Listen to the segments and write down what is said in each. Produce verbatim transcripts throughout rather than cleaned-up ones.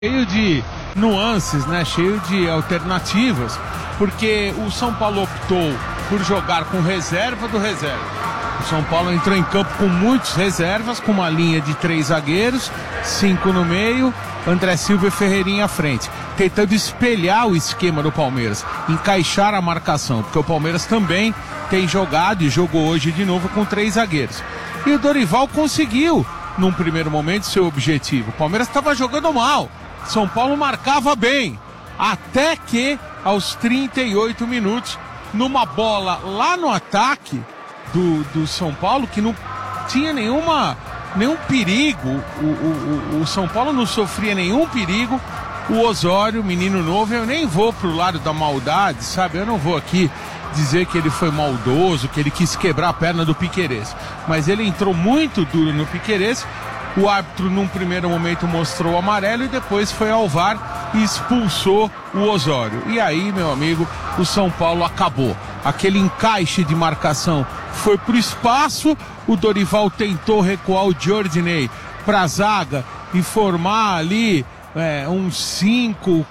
Cheio de nuances, né? Cheio de alternativas, porque o São Paulo optou por jogar com reserva do reserva. O São Paulo entrou em campo com muitos reservas, com uma linha de três zagueiros, cinco no meio, André Silva e Ferreirinha à frente, tentando espelhar o esquema do Palmeiras, encaixar a marcação, porque o Palmeiras também tem jogado e jogou hoje de novo com três zagueiros. E o Dorival conseguiu, num primeiro momento, seu objetivo. O Palmeiras estava jogando mal, São Paulo marcava bem, até que aos trinta e oito minutos, numa bola lá no ataque do, do São Paulo, que não tinha nenhuma, nenhum perigo, o, o, o, o São Paulo não sofria nenhum perigo, o Osório, menino novo, eu nem vou pro lado da maldade, sabe, eu não vou aqui dizer que ele foi maldoso, que ele quis quebrar a perna do Piquerez, mas ele entrou muito duro no Piquerez. O árbitro num primeiro momento mostrou o amarelo e depois foi ao V A R e expulsou o Osório. E aí, meu amigo, o São Paulo acabou. Aquele encaixe de marcação foi pro espaço, o Dorival tentou recuar o Giordinei pra zaga e formar ali é, um cinco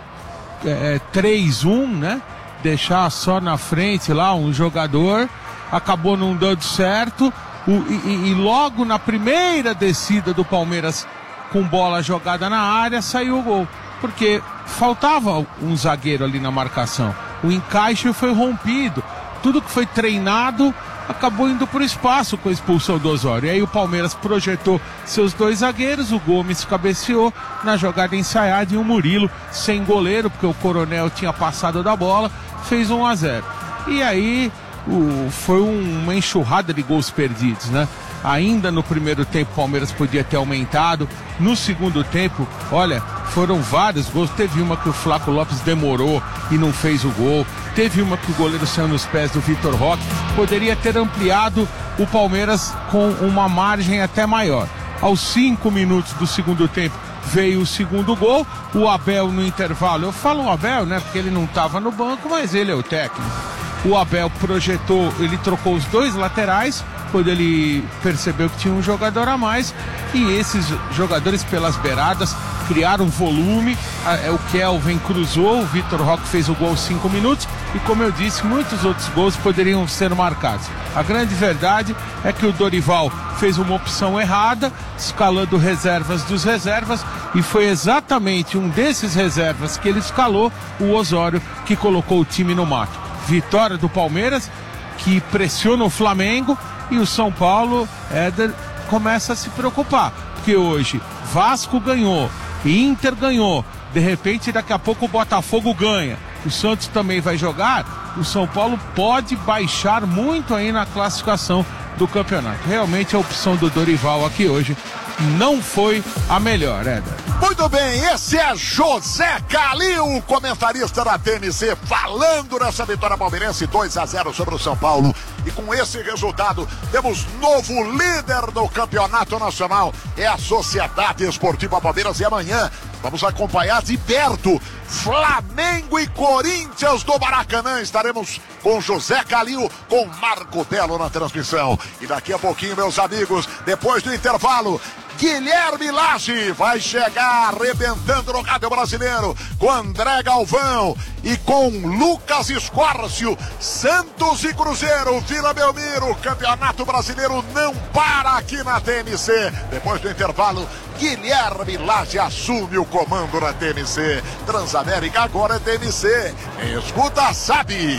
três um, né? Deixar só na frente lá um jogador, acabou não dando certo. O, e, e logo na primeira descida do Palmeiras com bola jogada na área saiu o gol, porque faltava um zagueiro ali na marcação, o encaixe foi rompido, tudo que foi treinado acabou indo para o espaço com a expulsão do Osório. E aí o Palmeiras projetou seus dois zagueiros, o Gomes cabeceou na jogada ensaiada e o Murilo sem goleiro, porque o Coronel tinha passado da bola, fez um a zero. E aí O, foi um, uma enxurrada de gols perdidos, né? Ainda no primeiro tempo o Palmeiras podia ter aumentado, no segundo tempo, olha, foram vários gols. Teve uma que o Flaco Lopes demorou e não fez o gol, teve uma que o goleiro saiu nos pés do Vitor Roque, poderia ter ampliado o Palmeiras com uma margem até maior. Aos cinco minutos do segundo tempo veio o segundo gol, o Abel no intervalo, eu falo o Abel, né, porque ele não estava no banco, mas ele é o técnico. O Abel projetou, ele trocou os dois laterais, quando ele percebeu que tinha um jogador a mais, e esses jogadores pelas beiradas criaram volume, o Kelvin cruzou, o Vitor Roque fez o gol aos cinco minutos, e como eu disse, muitos outros gols poderiam ser marcados. A grande verdade é que o Dorival fez uma opção errada, escalando reservas dos reservas, e foi exatamente um desses reservas que ele escalou, o Osório, que colocou o time no mato. Vitória do Palmeiras, que pressiona o Flamengo, e o São Paulo, Éder, começa a se preocupar, porque hoje Vasco ganhou, Inter ganhou, de repente daqui a pouco o Botafogo ganha, o Santos também vai jogar, o São Paulo pode baixar muito aí na classificação do campeonato. Realmente a opção do Dorival aqui hoje não foi a melhor, Éder. Muito bem, esse é José Calil, comentarista da T N C, falando nessa vitória palmeirense dois a zero sobre o São Paulo. E com esse resultado, temos novo líder do campeonato nacional, é a Sociedade Esportiva Palmeiras. E amanhã vamos acompanhar de perto Flamengo e Corinthians do Maracanã. Estaremos com José Calil, com Marco Belo na transmissão. E daqui a pouquinho, meus amigos, depois do intervalo, Guilherme Lage vai chegar arrebentando no rádio brasileiro com André Galvão e com Lucas Escórcio. Santos e Cruzeiro, Vila Belmiro, Campeonato Brasileiro não para aqui na T N C. Depois do intervalo, Guilherme Lage assume o comando na T N C. Transamérica agora é T N C. Quem escuta sabe.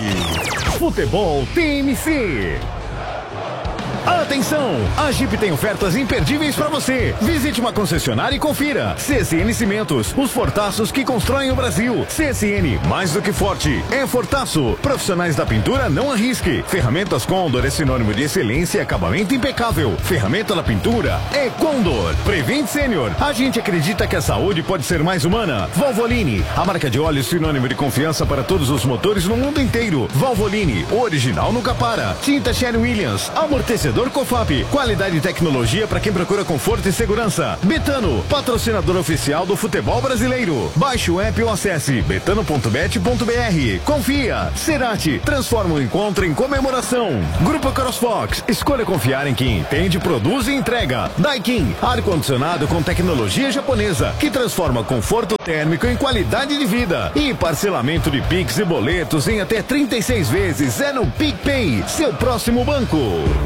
Futebol T N C. Atenção! A Jeep tem ofertas imperdíveis para você. Visite uma concessionária e confira. C S N Cimentos, os fortaços que constroem o Brasil. C S N, mais do que forte, é fortaço. Profissionais da pintura, não arrisque. Ferramentas Condor é sinônimo de excelência e acabamento impecável. Ferramenta da pintura é Condor. Prevent Senior, a gente acredita que a saúde pode ser mais humana. Valvoline, a marca de óleo sinônimo de confiança para todos os motores no mundo inteiro. Valvoline, original nunca para. Tinta Sherwin Williams, amortecedor Refrigerador Cofap, qualidade e tecnologia para quem procura conforto e segurança. Betano, patrocinador oficial do futebol brasileiro. Baixe o app ou acesse betano ponto bet ponto br. Confia, Cerati, transforma o encontro em comemoração. Grupo CrossFox, escolha confiar em quem entende, produz e entrega. Daikin, ar-condicionado com tecnologia japonesa, que transforma conforto térmico em qualidade de vida. E parcelamento de Pix e boletos em até trinta e seis vezes é no PicPay, seu próximo banco.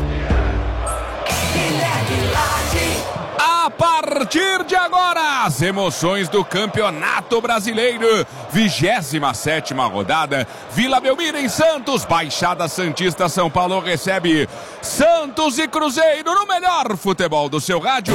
A partir de agora, as emoções do Campeonato Brasileiro, vigésima sétima rodada, Vila Belmiro em Santos, Baixada Santista São Paulo recebe Santos e Cruzeiro no melhor futebol do seu rádio.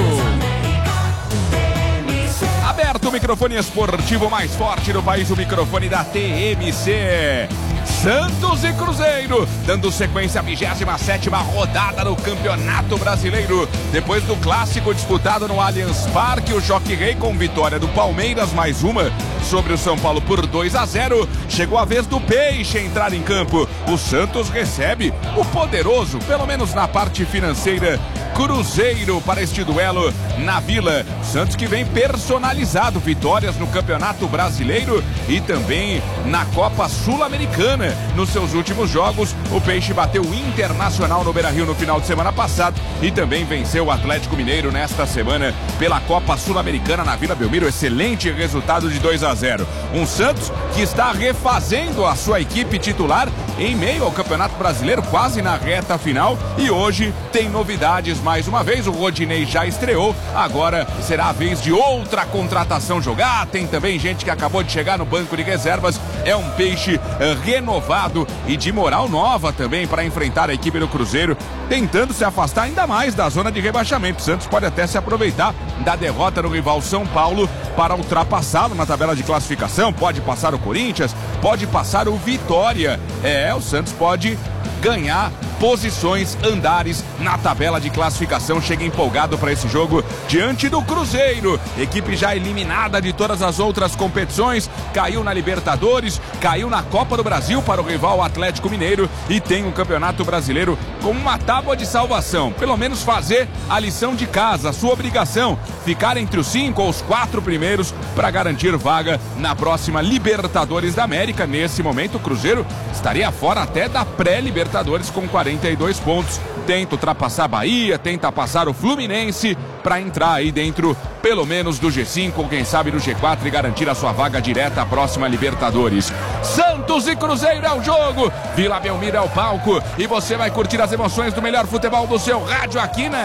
Aberto o microfone esportivo mais forte do país, o microfone da T M C. Santos e Cruzeiro, dando sequência à vigésima sétima rodada do Campeonato Brasileiro. Depois do clássico disputado no Allianz Parque, o Jockey Rei com vitória do Palmeiras, mais uma sobre o São Paulo por dois a zero. Chegou a vez do Peixe entrar em campo. O Santos recebe o poderoso, pelo menos na parte financeira, Cruzeiro para este duelo na Vila. Santos que vem personalizado, vitórias no Campeonato Brasileiro e também na Copa Sul-Americana. Nos seus últimos jogos, o Peixe bateu o Internacional no Beira-Rio no final de semana passado e também venceu o Atlético Mineiro nesta semana pela Copa Sul-Americana na Vila Belmiro. Excelente resultado de dois a zero. Um Santos que está refazendo a sua equipe titular em meio ao Campeonato Brasileiro, quase na reta final, e hoje tem novidades mais uma vez. O Rodinei já estreou, agora será a vez de outra contratação jogar. Tem também gente que acabou de chegar no banco de reservas. É um Peixe uh, renovado e de moral nova também para enfrentar a equipe do Cruzeiro, tentando se afastar ainda mais da zona de rebaixamento. O Santos pode até se aproveitar da derrota do rival São Paulo para ultrapassá-lo na tabela de classificação. Pode passar o Corinthians, pode passar o Vitória. É, o Santos pode ganhar posições, andares na tabela de classificação. Chega empolgado para esse jogo diante do Cruzeiro, equipe já eliminada de todas as outras competições, caiu na Libertadores, caiu na Copa do Brasil para o rival Atlético Mineiro e tem o Campeonato Brasileiro como uma tábua de salvação. Pelo menos fazer a lição de casa, a sua obrigação, ficar entre os cinco ou os quatro primeiros para garantir vaga na próxima Libertadores da América. Nesse momento o Cruzeiro estaria fora até da pré-Libertadores com quarenta e dois pontos. Tenta ultrapassar a Bahia, tenta passar o Fluminense para entrar aí dentro pelo menos do G cinco ou quem sabe do G quatro e garantir a sua vaga direta à próxima Libertadores. Santos e Cruzeiro é o jogo, Vila Belmiro é o palco e você vai curtir as emoções do melhor futebol do seu rádio aqui na